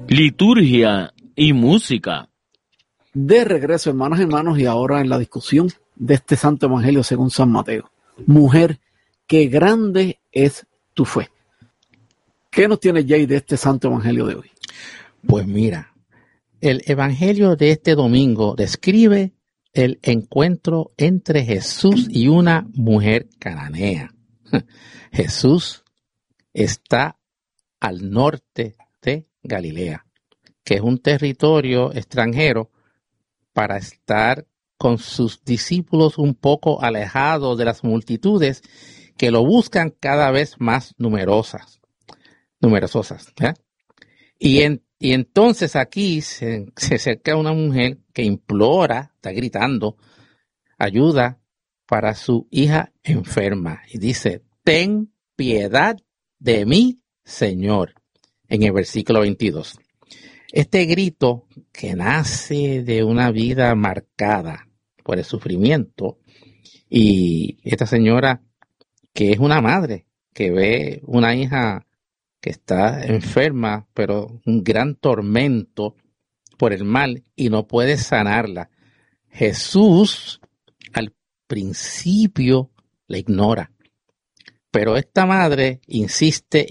liturgia y música. De regreso, hermanas y hermanos, y ahora en la discusión de este Santo Evangelio según San Mateo. Mujer, qué grande es tu fe. ¿Qué nos tiene Jay de este Santo Evangelio de hoy? Pues mira, el Evangelio de este domingo describe el encuentro entre Jesús y una mujer cananea. Jesús está al norte de Galilea, que es un territorio extranjero, para estar con sus discípulos un poco alejado de las multitudes que lo buscan cada vez más numerosas. ¿Eh? Y entonces aquí se acerca una mujer que implora, está gritando, ayuda para su hija enferma. Y dice, ten piedad de mí, Señor, en el versículo 22. Este grito, que nace de una vida marcada por el sufrimiento, y esta señora, que es una madre, que ve una hija que está enferma, pero un gran tormento por el mal, y no puede sanarla. Jesús al principio la ignora, pero esta madre insiste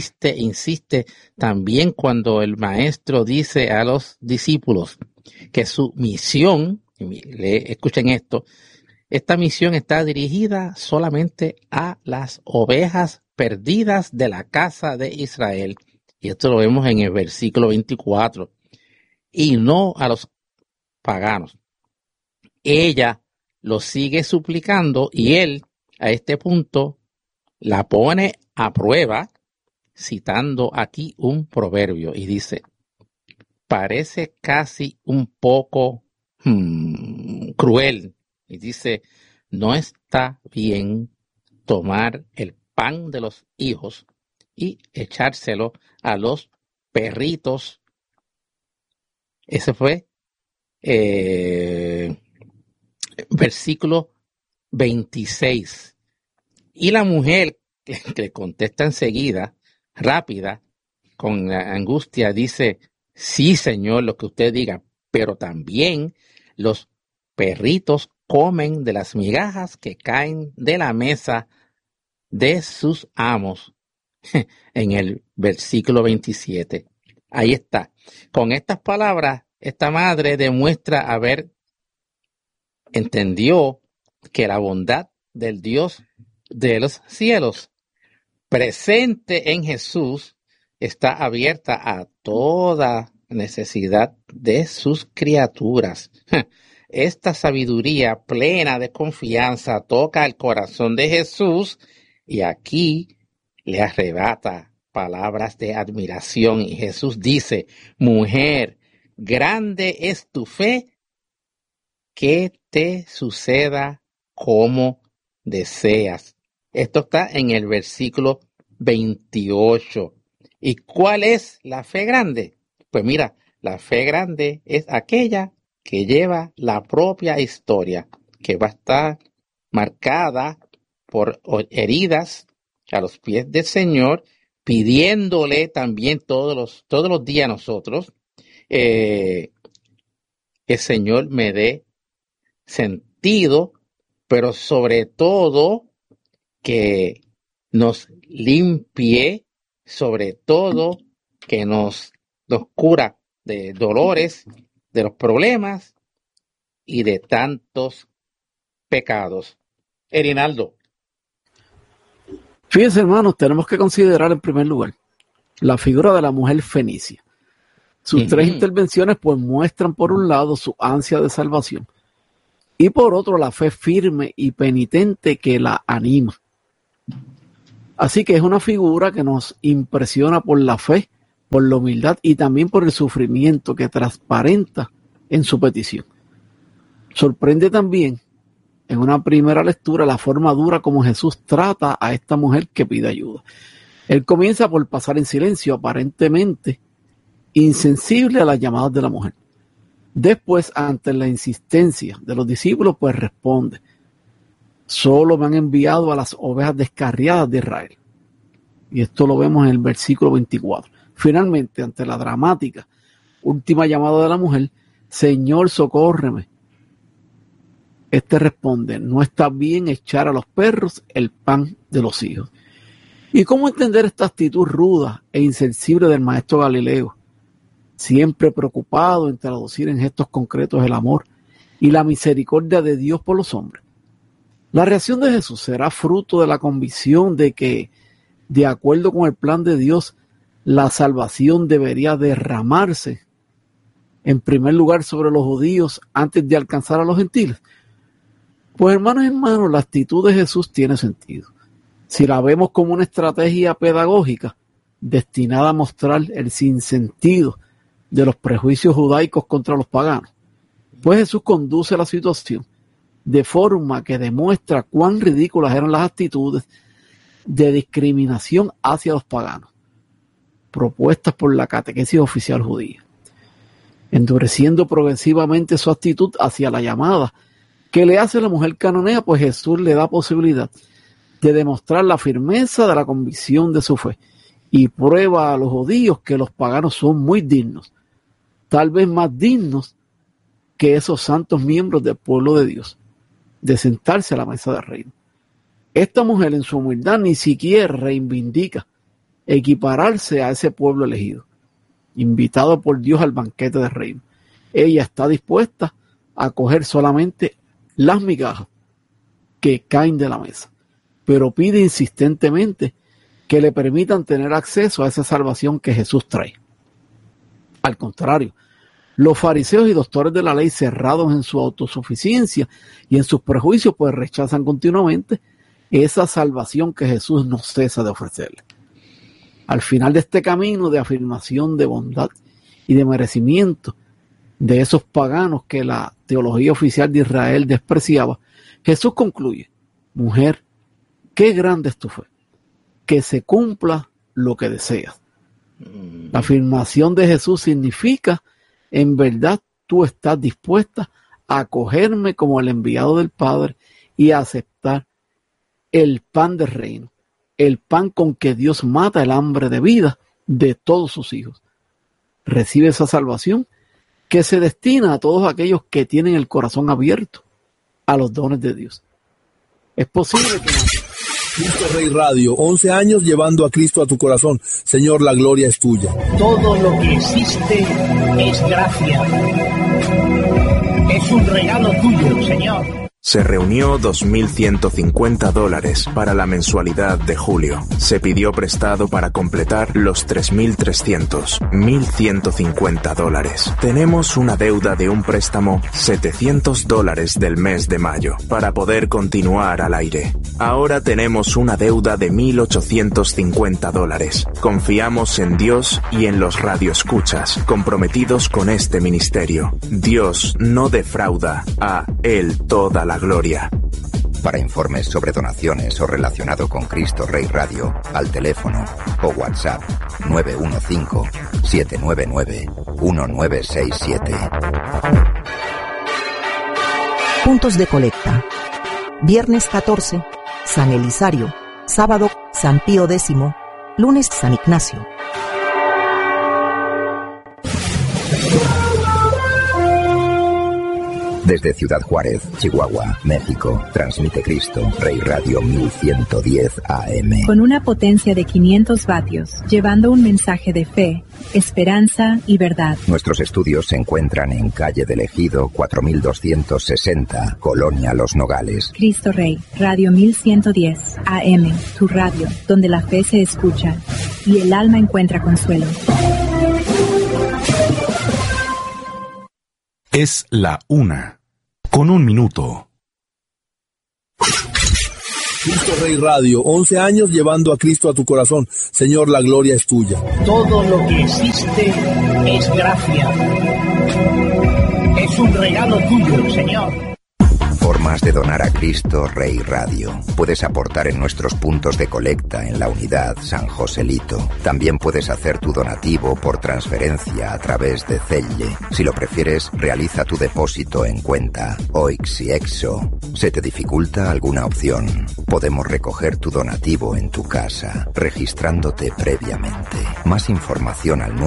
también cuando el maestro dice a los discípulos que su misión, escuchen esto, esta misión está dirigida solamente a las ovejas perdidas de la casa de Israel. Y esto lo vemos en el versículo 24. Y no a los paganos. Ella lo sigue suplicando y él, a este punto, la pone a prueba, citando aquí un proverbio, y dice, parece casi un poco cruel, y dice, no está bien tomar el pan de los hijos y echárselo a los perritos. Ese fue versículo 26. Y la mujer que le contesta enseguida, rápida, con angustia, dice, sí, Señor, lo que usted diga, pero también los perritos comen de las migajas que caen de la mesa de sus amos. En el versículo 27. Ahí está. Con estas palabras, esta madre demuestra entendió que la bondad del Dios de los cielos, presente en Jesús, está abierta a toda necesidad de sus criaturas. Esta sabiduría plena de confianza toca el corazón de Jesús y aquí le arrebata palabras de admiración. Y Jesús dice, mujer, grande es tu fe, que te suceda como deseas. Esto está en el versículo 28. ¿Y cuál es la fe grande? Pues mira, la fe grande es aquella que lleva la propia historia, que va a estar marcada por heridas a los pies del Señor, pidiéndole también todos los días a nosotros, que el Señor me dé sentido, pero sobre todo que nos limpie, sobre todo que nos cura de dolores, de los problemas y de tantos pecados. Erinaldo. Fíjense, hermanos, tenemos que considerar en primer lugar la figura de la mujer fenicia. Sus tres intervenciones pues muestran por un lado su ansia de salvación y por otro la fe firme y penitente que la anima. Así que es una figura que nos impresiona por la fe, por la humildad y también por el sufrimiento que transparenta en su petición. Sorprende también en una primera lectura la forma dura como Jesús trata a esta mujer que pide ayuda. Él comienza por pasar en silencio, aparentemente insensible a las llamadas de la mujer. Después, ante la insistencia de los discípulos, pues responde, solo me han enviado a las ovejas descarriadas de Israel. Y esto lo vemos en el versículo 24. Finalmente, ante la dramática última llamada de la mujer, Señor, socórreme. Este responde, no está bien echar a los perros el pan de los hijos. ¿Y cómo entender esta actitud ruda e insensible del maestro Galileo? Siempre preocupado en traducir en gestos concretos el amor y la misericordia de Dios por los hombres. La reacción de Jesús será fruto de la convicción de que, de acuerdo con el plan de Dios, la salvación debería derramarse en primer lugar sobre los judíos antes de alcanzar a los gentiles. Pues hermanos, la actitud de Jesús tiene sentido. Si la vemos como una estrategia pedagógica destinada a mostrar el sinsentido de los prejuicios judaicos contra los paganos, pues Jesús conduce la situación de forma que demuestra cuán ridículas eran las actitudes de discriminación hacia los paganos propuestas por la catequesis oficial judía, endureciendo progresivamente su actitud hacia la llamada que le hace la mujer cananea, pues Jesús le da posibilidad de demostrar la firmeza de la convicción de su fe y prueba a los judíos que los paganos son muy dignos, tal vez más dignos que esos santos miembros del pueblo de Dios, de sentarse a la mesa del reino. Esta mujer en su humildad ni siquiera reivindica equipararse a ese pueblo elegido, invitado por Dios al banquete del reino. Ella está dispuesta a coger solamente las migajas que caen de la mesa, pero pide insistentemente que le permitan tener acceso a esa salvación que Jesús trae. Al contrario, los fariseos y doctores de la ley, cerrados en su autosuficiencia y en sus prejuicios, pues rechazan continuamente esa salvación que Jesús no cesa de ofrecerle. Al final de este camino de afirmación de bondad y de merecimiento de esos paganos que la teología oficial de Israel despreciaba, Jesús concluye: mujer, qué grande es tu fe, que se cumpla lo que deseas. La afirmación de Jesús significa: en verdad tú estás dispuesta a acogerme como el enviado del Padre y a aceptar el pan del reino, el pan con que Dios mata el hambre de vida de todos sus hijos. Recibe esa salvación que se destina a todos aquellos que tienen el corazón abierto a los dones de Dios. Es posible que... Cristo Rey Radio, 11 años llevando a Cristo a tu corazón. Señor, la gloria es tuya. Todo lo que existe es gracia. Es un regalo tuyo, Señor. Se reunió $2,150 para la mensualidad de julio. Se pidió prestado para completar los $3,300, $1,150. Tenemos una deuda de un préstamo $700 del mes de mayo para poder continuar al aire. Ahora tenemos una deuda de $1,850. Confiamos en Dios y en los radioescuchas comprometidos con este ministerio. Dios no defrauda, a Él toda la gloria. Para informes sobre donaciones o relacionado con Cristo Rey Radio, al teléfono o WhatsApp 915-799-1967. Puntos de colecta. Viernes 14, San Elisario. Sábado, San Pío X. Lunes, San Ignacio. Desde Ciudad Juárez, Chihuahua, México, transmite Cristo Rey Radio 1110 AM. Con una potencia de 500 vatios, llevando un mensaje de fe, esperanza y verdad. Nuestros estudios se encuentran en calle del Ejido 4260, Colonia Los Nogales. Cristo Rey, Radio 1110 AM, tu radio, donde la fe se escucha y el alma encuentra consuelo. Es la 1:01. Cristo Rey Radio, 11 años llevando a Cristo a tu corazón. Señor, la gloria es tuya. Todo lo que existe es gracia. Es un regalo tuyo, Señor. Formas de donar a Cristo Rey Radio. Puedes aportar en nuestros puntos de colecta en la unidad San Joselito. También puedes hacer tu donativo por transferencia a través de Zelle. Si lo prefieres, realiza tu depósito en cuenta OIX y EXO. ¿Se te dificulta alguna opción? Podemos recoger tu donativo en tu casa, registrándote previamente. Más información al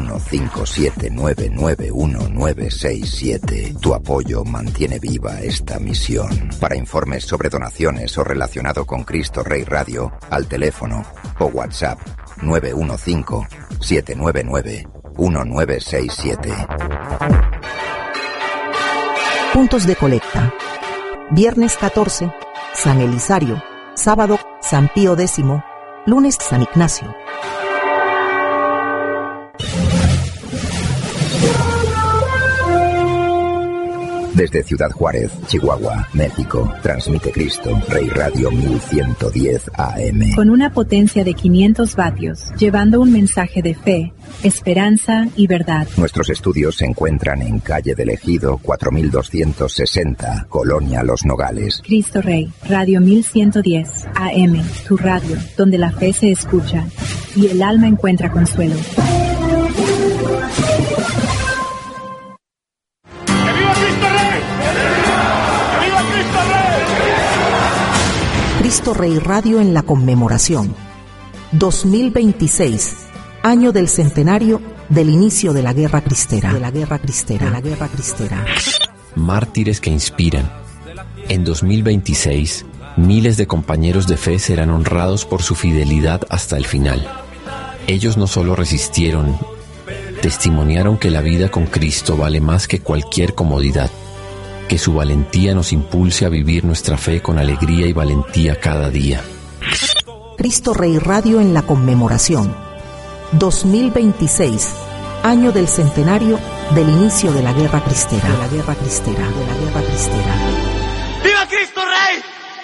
915799197. Tu apoyo mantiene viva esta misión. Para informes sobre donaciones o relacionado con Cristo Rey Radio, al teléfono o WhatsApp 915-799-1967. Puntos de colecta. Viernes 14, San Elisario. Sábado, San Pío X. Lunes, San Ignacio. Desde Ciudad Juárez, Chihuahua, México, transmite Cristo Rey Radio 1110 AM. Con una potencia de 500 vatios, llevando un mensaje de fe, esperanza y verdad. Nuestros estudios se encuentran en calle del Ejido 4260, Colonia Los Nogales. Cristo Rey, Radio 1110 AM, tu radio, donde la fe se escucha y el alma encuentra consuelo. Cristo Rey Radio en la conmemoración. 2026, año del centenario del inicio de la Guerra Cristera. Mártires que inspiran. En 2026, miles de compañeros de fe serán honrados por su fidelidad hasta el final. Ellos no solo resistieron, testimoniaron que la vida con Cristo vale más que cualquier comodidad. Que su valentía nos impulse a vivir nuestra fe con alegría y valentía cada día. Cristo Rey Radio en la conmemoración. 2026, año del centenario del inicio de la Guerra Cristera. ¡Viva Cristo Rey!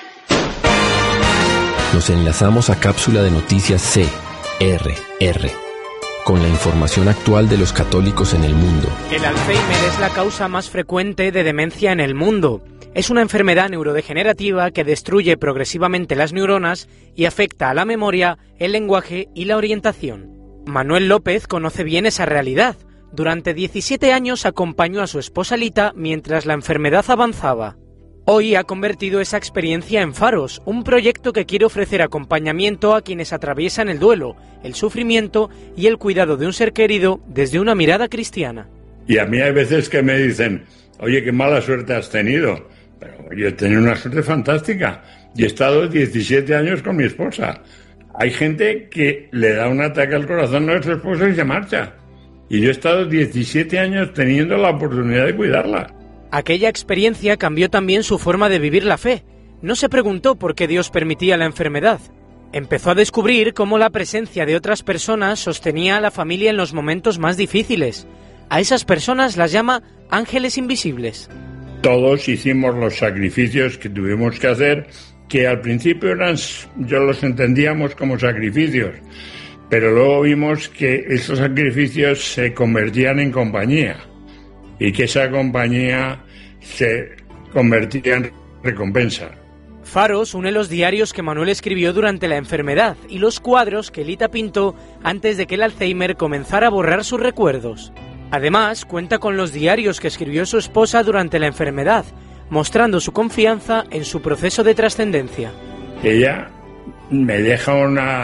Nos enlazamos a cápsula de noticias CRR. Con la información actual de los católicos en el mundo. El Alzheimer es la causa más frecuente de demencia en el mundo. Es una enfermedad neurodegenerativa que destruye progresivamente las neuronas y afecta a la memoria, el lenguaje y la orientación. Manuel López conoce bien esa realidad. Durante 17 años acompañó a su esposa Lita mientras la enfermedad avanzaba. Hoy ha convertido esa experiencia en Faros, un proyecto que quiere ofrecer acompañamiento a quienes atraviesan el duelo, el sufrimiento y el cuidado de un ser querido desde una mirada cristiana. Y a mí hay veces que me dicen, oye, qué mala suerte has tenido. Pero yo he tenido una suerte fantástica y he estado 17 años con mi esposa. Hay gente que le da un ataque al corazón a su esposa y se marcha. Y yo he estado 17 años teniendo la oportunidad de cuidarla. Aquella experiencia cambió también su forma de vivir la fe. No se preguntó por qué Dios permitía la enfermedad. Empezó a descubrir cómo la presencia de otras personas sostenía a la familia en los momentos más difíciles. A esas personas las llama ángeles invisibles. Todos hicimos los sacrificios que tuvimos que hacer, que al principio yo los entendíamos como sacrificios, pero luego vimos que esos sacrificios se convertían en compañía. Y que esa compañía se convertía en recompensa. Faros une los diarios que Manuel escribió durante la enfermedad y los cuadros que Lita pintó antes de que el Alzheimer comenzara a borrar sus recuerdos. Además, cuenta con los diarios que escribió su esposa durante la enfermedad, mostrando su confianza en su proceso de trascendencia. Ella me deja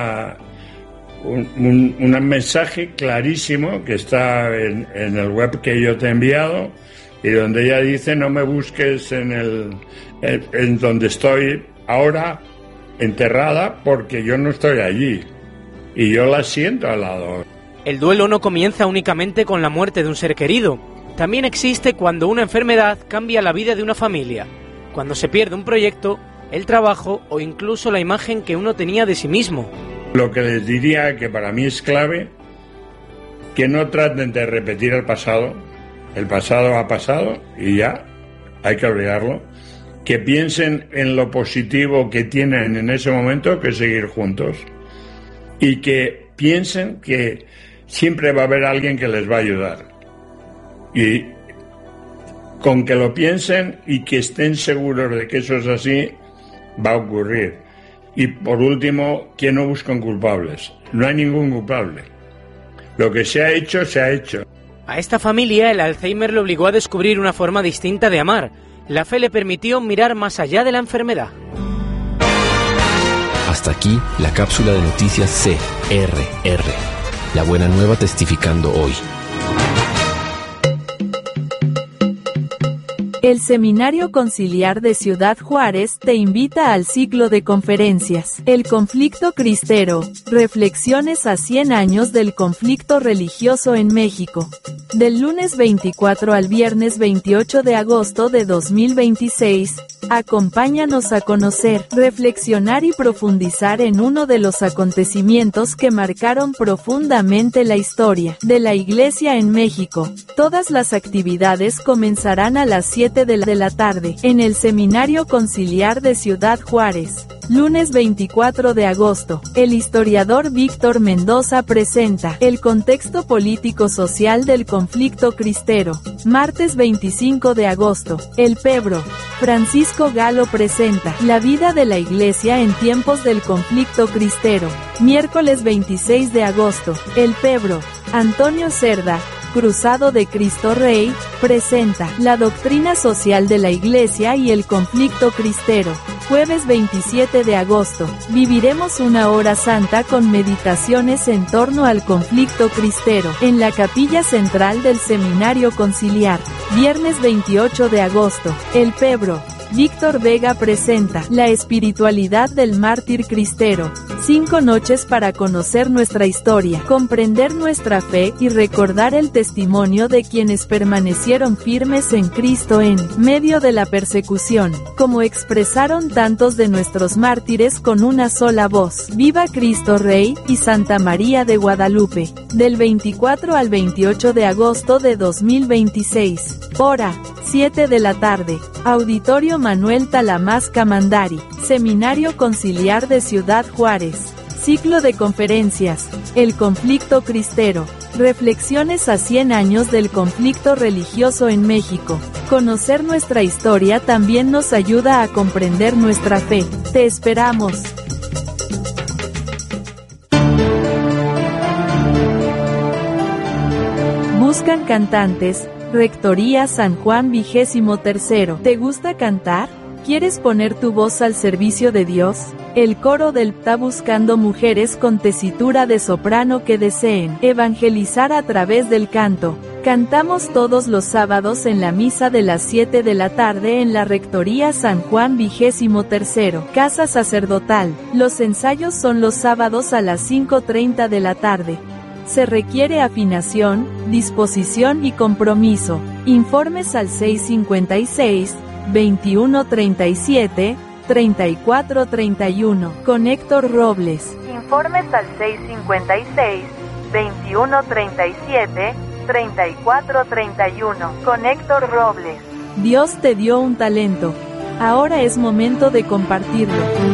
un mensaje clarísimo que está en el web que yo te he enviado y donde ella dice no me busques en donde estoy ahora enterrada porque yo no estoy allí y yo la siento al lado. El duelo no comienza únicamente con la muerte de un ser querido, también existe cuando una enfermedad cambia la vida de una familia, cuando se pierde un proyecto, el trabajo o incluso la imagen que uno tenía de sí mismo. Lo que les diría que para mí es clave, que no traten de repetir el pasado ha pasado y ya, hay que olvidarlo, que piensen en lo positivo que tienen en ese momento, que es seguir juntos, y que piensen que siempre va a haber alguien que les va a ayudar. Y Con que lo piensen y que estén seguros de que eso es así, va a ocurrir. Y por último, que no buscan culpables. No hay ningún culpable. Lo que se ha hecho, se ha hecho. A esta familia el Alzheimer le obligó a descubrir una forma distinta de amar. La fe le permitió mirar más allá de la enfermedad. Hasta aquí la cápsula de noticias CRR. La buena nueva testificando hoy. El Seminario Conciliar de Ciudad Juárez te invita al ciclo de conferencias El conflicto cristero, reflexiones a 100 años del conflicto religioso en México. Del lunes 24 al viernes 28 de agosto de 2026, acompáñanos a conocer, reflexionar y profundizar en uno de los acontecimientos que marcaron profundamente la historia de la Iglesia en México. Todas las actividades comenzarán a las 7 de la tarde, en el Seminario Conciliar de Ciudad Juárez. Lunes 24 de agosto, el historiador Víctor Mendoza presenta el contexto político-social del conflicto cristero. Martes 25 de agosto, el Pebro, Francisco Galo presenta la vida de la Iglesia en tiempos del conflicto cristero. Miércoles 26 de agosto, el Pebro, Antonio Cerda, Cruzado de Cristo Rey, presenta la doctrina social de la Iglesia y el conflicto cristero. Jueves 27 de agosto, viviremos una hora santa con meditaciones en torno al conflicto cristero, en la capilla central del Seminario Conciliar. Viernes 28 de agosto, el Pebro, Víctor Vega presenta la espiritualidad del mártir cristero. 5 noches para conocer nuestra historia, comprender nuestra fe y recordar el testimonio de quienes permanecieron firmes en Cristo en medio de la persecución, como expresaron tantos de nuestros mártires con una sola voz. Viva Cristo Rey y Santa María de Guadalupe. Del 24 al 28 de agosto de 2026. Hora 7 de la tarde. Auditorio Manuel Talamás Camandari. Seminario Conciliar de Ciudad Juárez. Ciclo de conferencias. El conflicto cristero. Reflexiones a 100 años del conflicto religioso en México. Conocer nuestra historia también nos ayuda a comprender nuestra fe. Te esperamos. Buscan cantantes. Rectoría San Juan 23. ¿Te gusta cantar? ¿Quieres poner tu voz al servicio de Dios? El coro del está buscando mujeres con tesitura de soprano que deseen evangelizar a través del canto. Cantamos todos los sábados en la misa de las 7 de la tarde en la Rectoría San Juan 23, Casa Sacerdotal. Los ensayos son los sábados a las 5:30 de la tarde. Se requiere afinación, disposición y compromiso. Informes al 656-2137-3431. Con Héctor Robles. Informes al 656-2137-3431. Con Héctor Robles. Dios te dio un talento. Ahora es momento de compartirlo.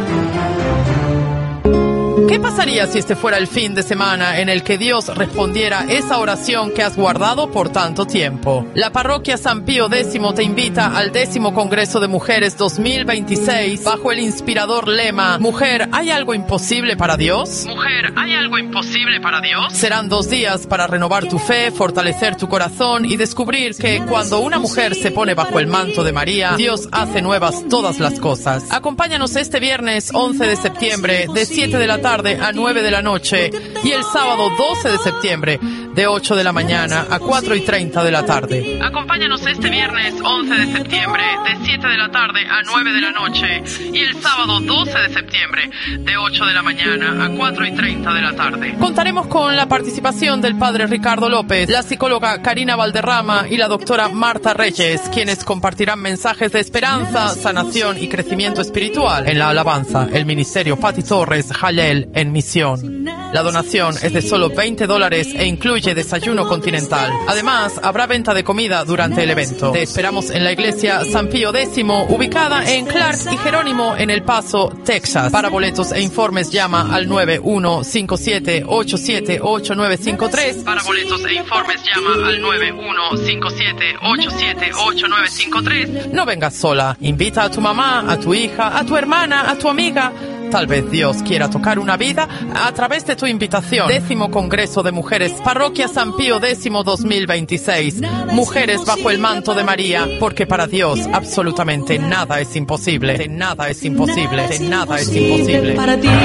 ¿Qué pasaría si este fuera el fin de semana en el que Dios respondiera esa oración que has guardado por tanto tiempo? La parroquia San Pío X te invita al 10º Congreso de Mujeres 2026 bajo el inspirador lema Mujer, ¿hay algo imposible para Dios? Mujer, ¿hay algo imposible para Dios? Serán 2 días para renovar tu fe, fortalecer tu corazón y descubrir que cuando una mujer se pone bajo el manto de María, Dios hace nuevas todas las cosas. Acompáñanos este viernes 11 de septiembre de 7 de la tarde a 9 de la noche y el sábado 12 de septiembre de 8 de la mañana a 4:30 de la tarde. Acompáñanos este viernes 11 de septiembre de 7 de la tarde a 9 de la noche y el sábado 12 de septiembre de 8 de la mañana a 4:30 de la tarde. Contaremos con la participación del padre Ricardo López, la psicóloga Karina Valderrama y la doctora Marta Reyes, quienes compartirán mensajes de esperanza, sanación y crecimiento espiritual en la alabanza, el ministerio Pati Torres Jalel en misión. La donación es de solo $20 e incluye desayuno continental. Además, habrá venta de comida durante el evento. Te esperamos en la iglesia San Pío X, ubicada en Clark y Jerónimo en El Paso, Texas. Para boletos e informes llama al 9157878953. Para boletos e informes llama al 9157878953. No vengas sola. Invita a tu mamá, a tu hija, a tu hermana, a tu amiga. Tal vez Dios quiera tocar una vida a través de tu invitación. 10º Congreso de Mujeres, Parroquia San Pío X 2026. Mujeres bajo el manto de María, porque para Dios absolutamente nada es imposible. Nada es imposible. Nada es imposible. Para ti.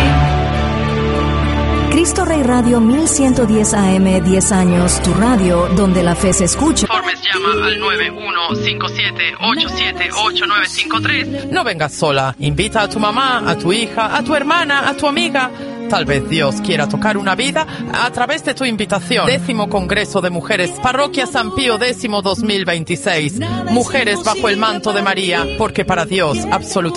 Cristo Rey Radio 1110 AM, 10 años, tu radio donde la fe se escucha. Informes llama al 9157878953. No vengas sola. Invita a tu mamá, a tu hija, a tu hermana, a tu amiga. Tal vez Dios quiera tocar una vida a través de tu invitación. 10º Congreso de Mujeres, Parroquia San Pío X 2026. Mujeres bajo el manto de María, porque para Dios absolutamente